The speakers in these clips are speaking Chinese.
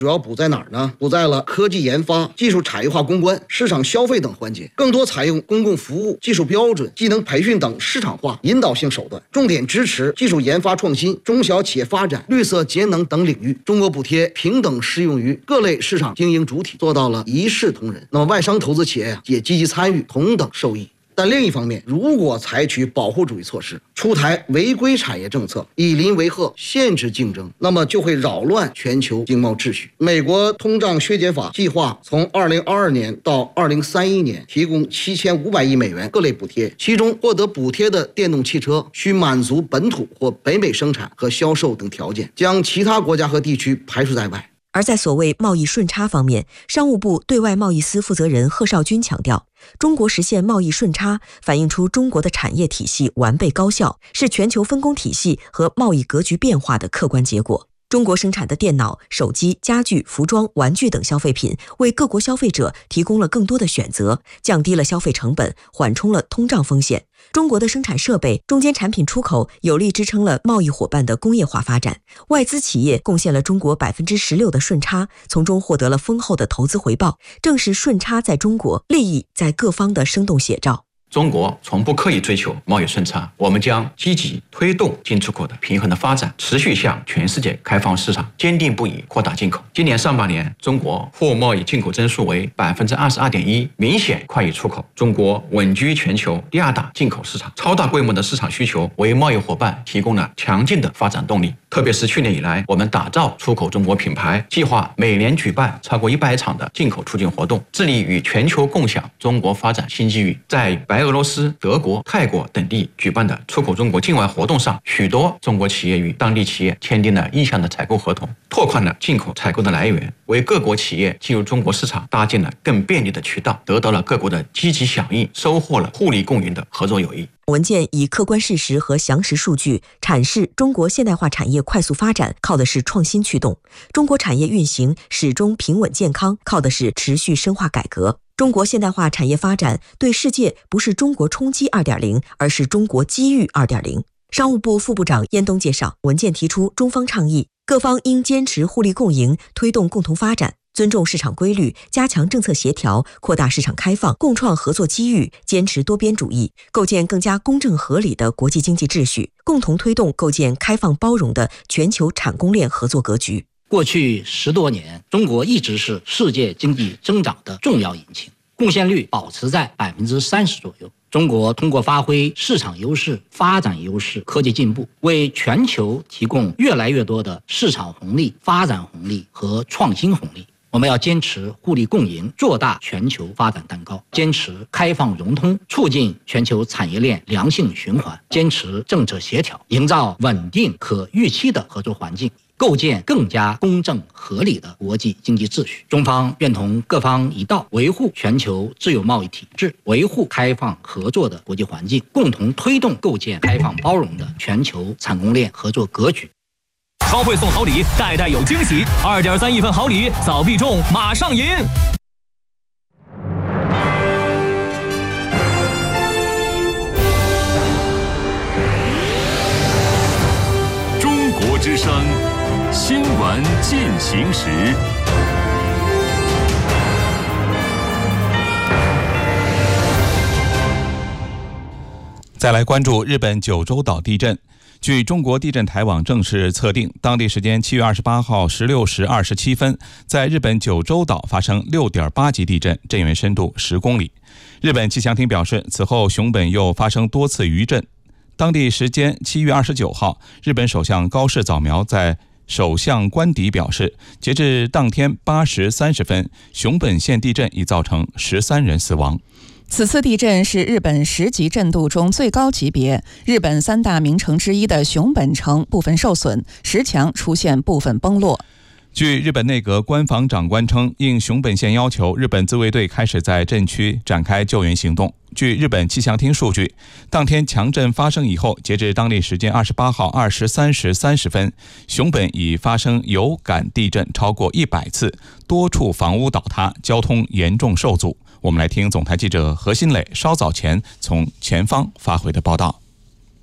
主要补在哪儿呢？补在了科技研发、技术产业化攻关、市场消费等环节，更多采用公共服务、技术标准、技能培训等市场化引导性手段，重点支持技术研发创新、中小企业发展、绿色节能等领域。中国补贴平等适用于各类市场经营主体，做到了一视同仁。那么外商投资企业也积极参与，同等受益。但另一方面，如果采取保护主义措施，出台违规产业政策，以邻为壑，限制竞争，那么就会扰乱全球经贸秩序。美国通胀削减法计划从2022年到2031年提供7500亿美元各类补贴，其中获得补贴的电动汽车需满足本土或北美生产和销售等条件，将其他国家和地区排除在外。 而在所谓贸易顺差方面，商务部对外贸易司负责人贺绍军强调，中国实现贸易顺差反映出中国的产业体系完备高效，是全球分工体系和贸易格局变化的客观结果。中国生产的电脑、手机、家具、服装、玩具等消费品为各国消费者提供了更多的选择，降低了消费成本，缓冲了通胀风险。中国的生产设备、中间产品出口有力支撑了贸易伙伴的工业化发展，外资企业贡献了中国16%的顺差，从中获得了丰厚的投资回报，正是顺差在中国，利益在各方的生动写照。 中国从不刻意追求贸易顺差，我们将积极推动进出口的平衡的发展，持续向全世界开放市场，坚定不移扩大进口。今年上半年，中国货贸易进口增速为22.1%，明显快于出口。中国稳居全球第2大进口市场，超大规模的市场需求为贸易伙伴提供了强劲的发展动力。特别是去年以来，我们打造出口中国品牌，计划每年举办超过100场的进口促进活动，致力与全球共享中国发展新机遇。在白俄罗斯、德国、泰国等地举办的出口中国境外活动上，许多中国企业与当地企业签订了意向的采购合同，拓宽了进口采购的来源，为各国企业进入中国市场搭建了更便利的渠道，得到了各国的积极响应，收获了互利共赢的合作友谊。 文件以客观事实和详实数据阐释中国现代化产业快速发展靠的是创新驱动，中国产业运行始终平稳健康靠的是持续深化改革。中国现代化产业发展对世界不是中国冲击 2.0， 而是中国机遇 2.0。 商务部副部长燕东介绍，文件提出中方倡议，各方应坚持互利共赢，推动共同发展，尊重市场规律，加强政策协调，扩大市场开放，共创合作机遇，坚持多边主义，构建更加公正合理的国际经济秩序，共同推动构建开放包容的全球产供链合作格局。 过去10多年，中国一直是世界经济增长的重要引擎，贡献率保持在30%左右。中国通过发挥市场优势、发展优势、科技进步，为全球提供越来越多的市场红利、发展红利和创新红利。我们要坚持互利共赢，做大全球发展蛋糕，坚持开放融通，促进全球产业链良性循环，坚持政策协调，营造稳定可预期的合作环境，构建更加公正合理的国际经济秩序。中方愿同各方一道，维护全球自由贸易体制，维护开放合作的国际环境，共同推动构建开放包容的全球产供链合作格局。 超会送好礼，代代有惊喜，2.3亿份好礼，早必中，马上赢！ 中国之声新闻进行时。 再来关注日本九州岛地震。据中国地震台网正式测定，当地时间7月28号16时27分，在日本九州岛发生 6.8 级地震，震源深度10公里。日本气象厅表示，此后熊本又发生多次余震。当地时间7月29号，日本首相高市早苗在首相官邸表示，截至当天8时30分，熊本县地震已造成13人死亡。 此次地震是日本10级震度中最高级别，日本3大名城之一的熊本城部分受损，10强出现部分崩落。 据日本内阁官房长官称，应熊本县要求，日本自卫队开始在震区展开救援行动。据日本气象厅数据，当天强震发生以后，截至当地时间28号23时30分，熊本已发生有感地震超过100次，多处房屋倒塌，交通严重受阻。我们来听总台记者何新磊稍早前从前方发回的报道。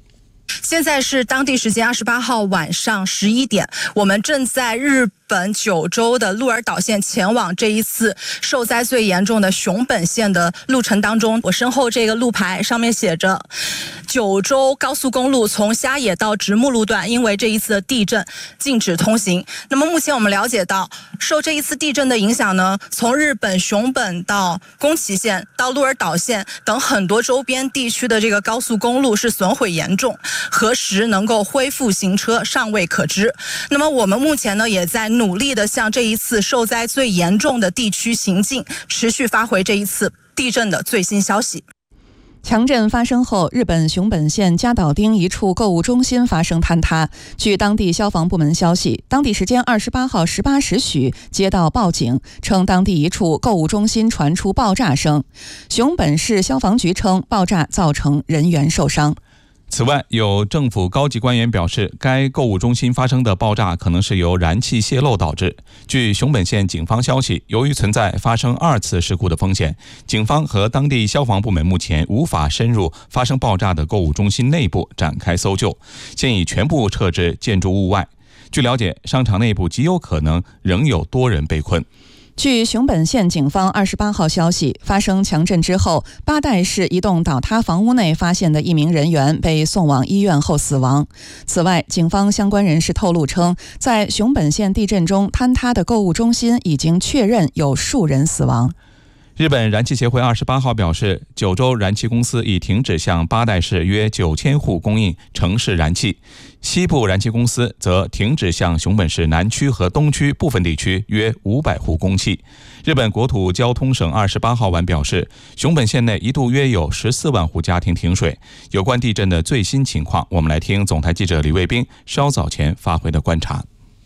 现在是当地时间28号晚上11点，我们正在日本九州的鹿儿岛县前往这一次受灾最严重的熊本县的路程当中。我身后这个路牌上面写着九州高速公路从虾野到直木路段因为这一次的地震禁止通行。那么目前我们了解到，受这一次地震的影响呢，从日本熊本到宫崎县到鹿儿岛县等很多周边地区的这个高速公路是损毁严重，何时能够恢复行车尚未可知。那么我们目前呢也在努力的向这一次受灾最严重的地区行进，持续发回这一次地震的最新消息。 强震发生后，日本熊本县加岛町一处购物中心发生坍塌。据当地消防部门消息，当地时间28号18时许接到报警，称当地一处购物中心传出爆炸声。熊本市消防局称，爆炸造成人员受伤。 此外，有政府高级官员表示，该购物中心发生的爆炸可能是由燃气泄漏导致。据熊本县警方消息，由于存在发生2次事故的风险，警方和当地消防部门目前无法深入发生爆炸的购物中心内部展开搜救，现已全部撤至建筑物外。据了解，商场内部极有可能仍有多人被困。 据熊本县警方28号消息，发生强震之后，八代市一栋倒塌房屋内发现的一名人员被送往医院后死亡。此外，警方相关人士透露称，在熊本县地震中坍塌的购物中心已经确认有数人死亡。 日本燃气协会28号表示，九州燃气公司已停止向八代市约9000户供应城市燃气，西部燃气公司则停止向熊本市南区和东区部分地区约500户供气。日本国土交通省28号晚表示，熊本县内一度约有14万户家庭停水。有关地震的最新情况，我们来听总台记者李卫兵稍早前发回的观察。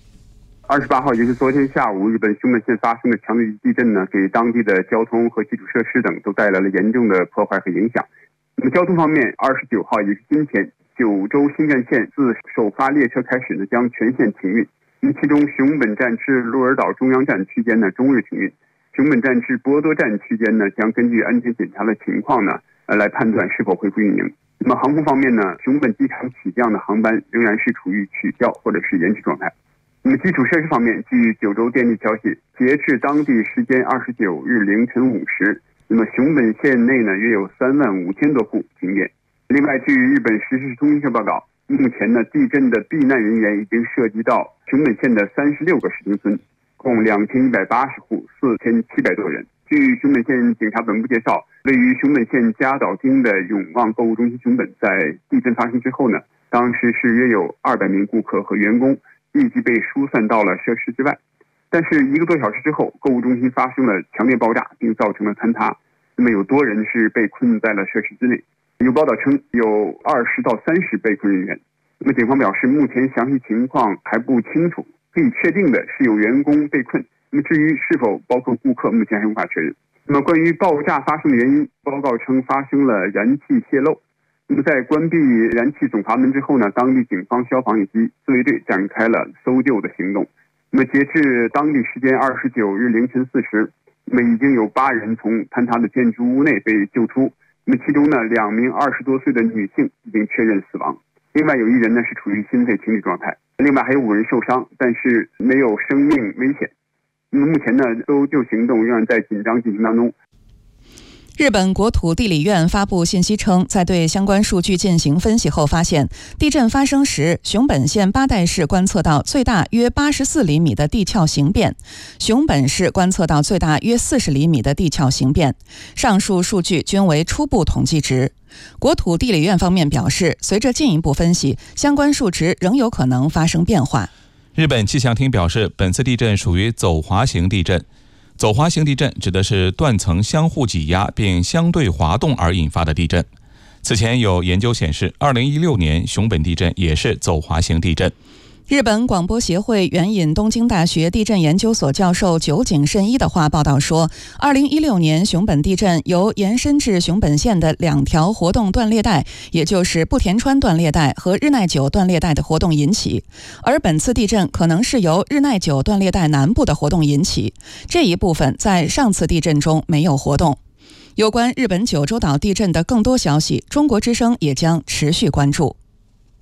28号，也就是昨天下午，日本熊本县发生的强烈地震呢，给当地的交通和基础设施等都带来了严重的破坏和影响。那么交通方面，29号，也是今天，九州新干线自首发列车开始呢，将全线停运。其中熊本站至鹿儿岛中央站区间呢，终日停运；熊本站至博多站区间呢，将根据安全检查的情况呢，来判断是否恢复运营。那么航空方面呢，熊本机场起降的航班仍然是处于取消或者是延迟状态。那么基础设施方面，据九州电力消息，截至当地时间29日凌晨5时，那么熊本县内呢约有35000多户停电。另外，据日本时事通讯社报道，目前呢地震的避难人员已经涉及到熊本县的36个市町村，共2180户，4700多人。据熊本县警察本部介绍，位于熊本县加岛町的永旺购物中心熊本，在地震发生之后呢，当时是约有200名顾客和员工立即被疏散到了设施之外，但是1个多小时之后，购物中心发生了强烈爆炸，并造成了坍塌。那么有多人是被困在了设施之内。有报道称有20到30被困人员。那么警方表示，目前详细情况还不清楚，可以确定的是有员工被困。那么至于是否包括顾客，目前还无法确认。那么关于爆炸发生的原因，报告称发生了燃气泄漏。那么在关闭燃气总阀门之后呢，当地警方、消防以及自卫队展开了搜救的行动。那么截至当地时间29日凌晨4时，那么已经有8人从坍塌的建筑物内被救出。那么其中呢，2名20多岁的女性已经确认死亡，另外有1人呢是处于心肺停止状态，另外还有5人受伤，但是没有生命危险。那么目前呢，搜救行动仍然在紧张进行当中。 日本国土地理院发布信息称，在对相关数据进行分析后发现，地震发生时，熊本县八代市观测到最大约84厘米的地壳形变，熊本市观测到最大约40厘米的地壳形变。上述数据均为初步统计值。国土地理院方面表示，随着进一步分析，相关数值仍有可能发生变化。 日本气象厅表示，本次地震属于走滑型地震。走滑型地震指的是断层相互挤压并相对滑动而引发的地震。此前有研究显示，2016年熊本地震也是走滑型地震。 日本广播协会援引东京大学地震研究所教授酒井慎一的话报道说，2016年熊本地震由延伸至熊本县的2条活动断裂带，也就是不田川断裂带和日奈久断裂带的活动引起，而本次地震可能是由日奈久断裂带南部的活动引起，这一部分在上次地震中没有活动。有关日本九州岛地震的更多消息，中国之声也将持续关注。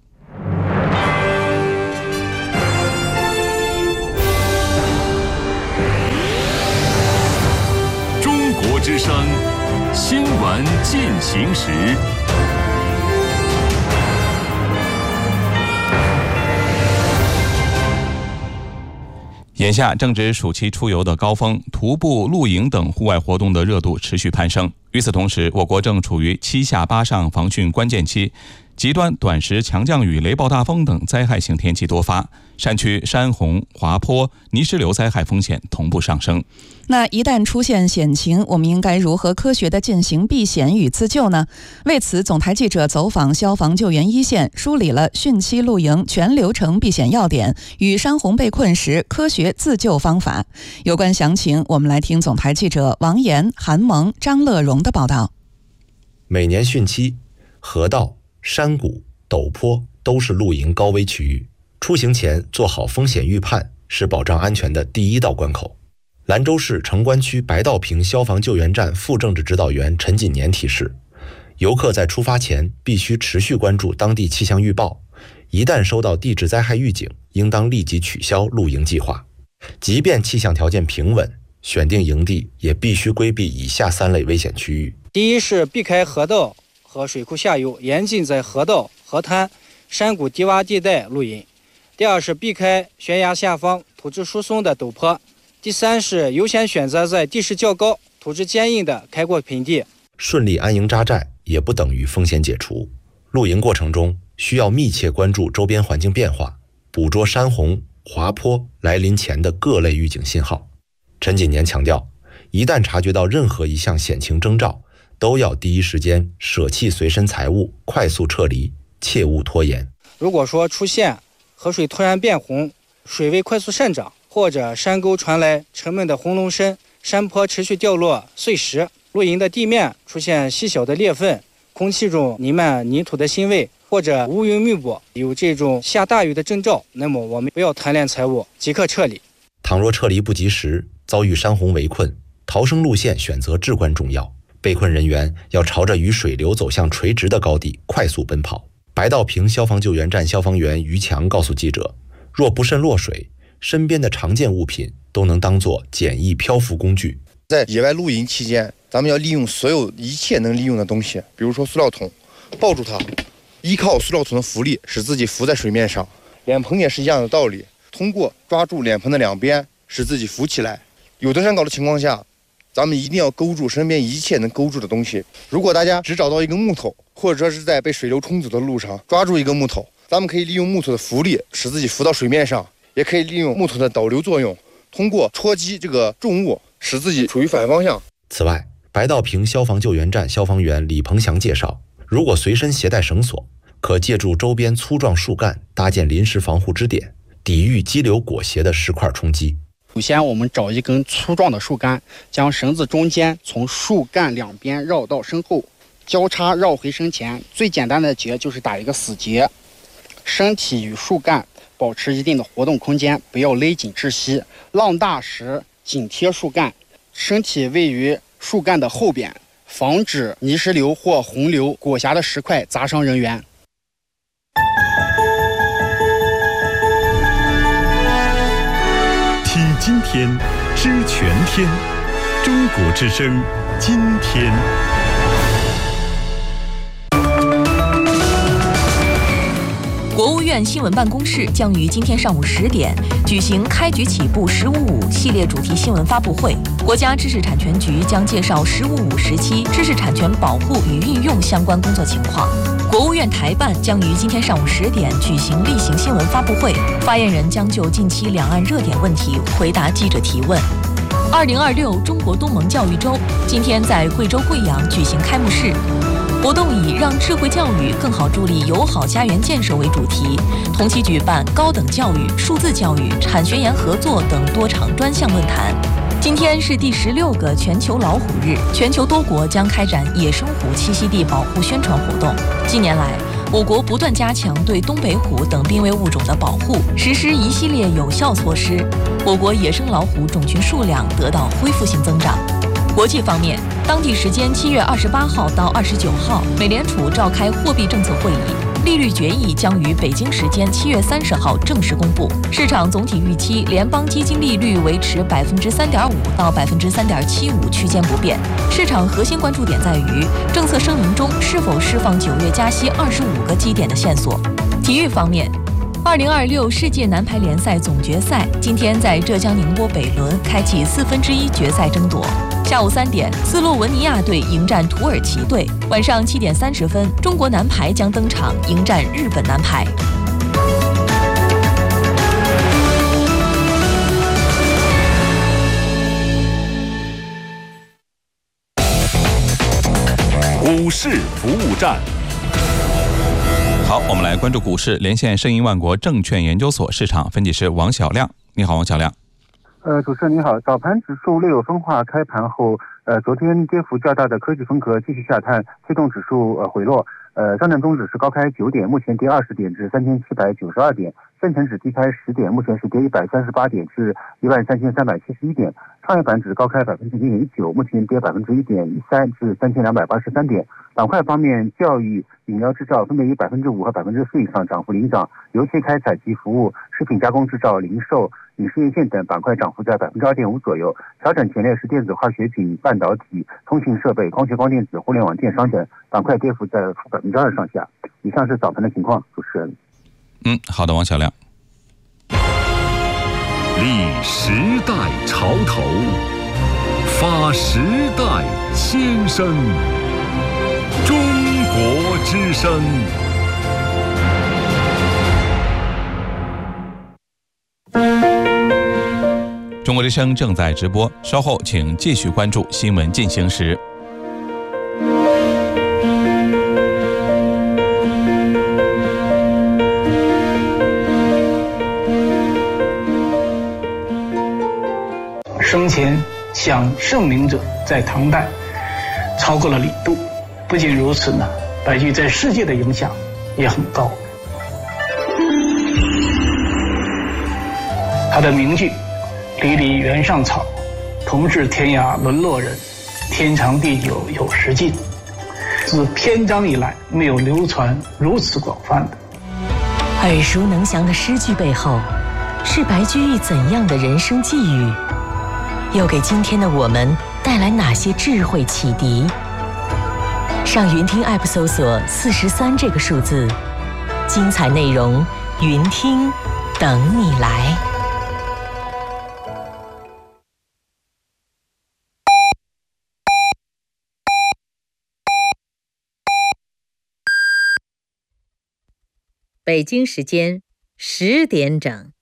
进行时。 眼下正值暑期出游的高峰，徒步、露营等户外活动的热度持续攀升。与此同时，我国正处于7下8上防汛关键期，极端短时强降雨、雷暴大风等灾害性天气多发，山区山洪、滑坡、泥石流灾害风险同步上升。 那一旦出现险情，我们应该如何科学地进行避险与自救呢？为此，总台记者走访消防救援一线，梳理了汛期露营全流程避险要点与山洪被困时科学自救方法。有关详情，我们来听总台记者王岩、韩萌、张乐荣的报道。 每年汛期，河道、山谷、陡坡都是露营高危区域，出行前做好风险预判是保障安全的第一道关口。兰州市城关区白道坪消防救援站副政治指导员陈锦年提示，游客在出发前必须持续关注当地气象预报，一旦收到地质灾害预警，应当立即取消露营计划。即便气象条件平稳，选定营地也必须规避以下3类危险区域。 第一是避开河道和水库下游，严禁在河道、河滩、山谷低洼地带露营。第二是避开悬崖下方土质疏松的陡坡。第三是优先选择在地势较高、土质坚硬的开阔平地。 顺利安营扎寨也不等于风险解除。露营过程中需要密切关注周边环境变化，捕捉山洪、滑坡来临前的各类预警信号。陈锦年强调，一旦察觉到任何一项险情征兆，都要第一时间舍弃随身财物，快速撤离，切勿拖延。 如果说出现河水突然变红、水位快速上涨，或者山沟传来沉闷的轰隆声，山坡持续掉落碎石，露营的地面出现细小的裂缝，空气中弥漫泥土的腥味，或者乌云密布，有这种下大雨的征兆，那么我们不要贪恋财物，即刻撤离。 倘若撤离不及时，遭遇山洪围困，逃生路线选择至关重要。被困人员要朝着与水流走向垂直的高地快速奔跑。白道坪消防救援站消防员于强告诉记者，若不慎落水，身边的常见物品都能当作简易漂浮工具。 在野外露营期间，咱们要利用所有一切能利用的东西，比如说塑料桶，抱住它，依靠塑料桶的浮力使自己浮在水面上。脸盆也是一样的道理，通过抓住脸盆的两边使自己浮起来。有登山稿的情况下，咱们一定要勾住身边一切能勾住的东西。如果大家只找到一根木头，或者说是在被水流冲走的路上抓住一根木头，咱们可以利用木头的浮力使自己浮到水面上，也可以利用木头的导流作用，通过戳击这个重物使自己处于反方向。 此外，白道坪消防救援站消防员李鹏翔介绍，如果随身携带绳索，可借助周边粗壮树干搭建临时防护支点，抵御激流裹挟的石块冲击。 首先我们找一根粗壮的树干，将绳子中间从树干两边绕到身后，交叉绕回身前。最简单的结就是打一个死结，身体与树干保持一定的活动空间，不要勒紧窒息。浪大时紧贴树干，身体位于树干的后边，防止泥石流或洪流裹挟的石块砸伤人员。 听今天，知全天，中国之声，今天。 国务院新闻办公室将于今天上午10点举行开局起步“15.5”系列主题新闻发布会。国家知识产权局将介绍“15.5”时期知识产权保护与运用相关工作情况。国务院台办将于今天上午10点举行例行新闻发布会，发言人将就近期两岸热点问题回答记者提问。2026中国东盟教育周今天在贵州贵阳举行开幕式。活动以让智慧教育更好助力友好家园建设为主题，同期举办高等教育、数字教育、产学研合作等多场专项论坛。今天是第16个全球老虎日，全球多国将开展野生虎栖息地保护宣传活动。近年来，我国不断加强对东北虎等濒危物种的保护，实施一系列有效措施，我国野生老虎种群数量得到恢复性增长。国际方面，当地时间7月28号到29号，美联储召开货币政策会议。 利率决议将于北京时间7月30号正式公布。市场总体预期联邦基金利率维持3.5%到3.75%区间不变。市场核心关注点在于政策声明中是否释放9月加息25个基点的线索。体育方面，2026世界男排联赛总决赛今天在浙江宁波北仑开启1/4决赛争夺。下午3点，斯洛文尼亚队迎战土耳其队。晚上7点30分，中国男排将登场迎战日本男排。 股市服务站。 好，我们来关注股市，连线盛银万国证券研究所市场分析师王小亮。你好，王小亮。 主持人你好，早盘指数略有分化，开盘后，昨天跌幅较大的科技风格继续下探，推动指数回落。上证综指是高开9点，目前跌20点至3792点；深成指低开10点，目前是跌138点至13371点；创业板指高开0.19%，目前跌1.13%至3283点。板块方面，教育、饮料制造分别以5%和4%以上涨幅领涨，油气开采及服务、食品加工制造、零售、影视院线等板块涨幅在2.5%左右。调整前列是电子化学品、半导体、通信设备、光学光电子、互联网电商等板块跌幅在2%上下。以上是早盘的情况，主持人。 好的，王小亮。 立时代潮头，发时代先声。中国之声。 中国之声正在直播，稍后请继续关注新闻进行时。 生前想圣明者在唐代超过了李杜。不仅如此呢，白居在世界的影响也很高。他的名句“离离原上草，同是天涯沦落人，天长地久有时尽”，自篇章以来没有流传如此广泛的。 耳熟能详的诗句背后，是白居易怎样的人生际遇？又给今天的我们带来哪些智慧启迪？上云听 App 搜索43这个数字，精彩内容云听等你来。北京时间10点整。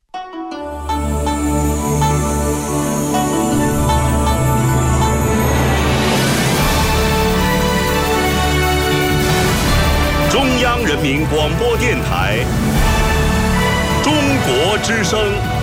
中央人民广播电台，中国之声。